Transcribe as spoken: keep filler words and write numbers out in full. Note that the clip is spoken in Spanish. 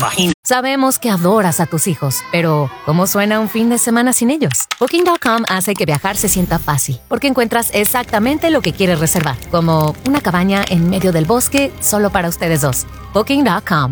vagina. Sabemos que adoras a tus hijos, pero ¿cómo suena un fin de semana sin ellos? Booking punto com hace que viajar se sienta fácil, porque encuentras exactamente lo que quieres reservar, como una cabaña en medio del bosque solo para ustedes dos. Booking punto com.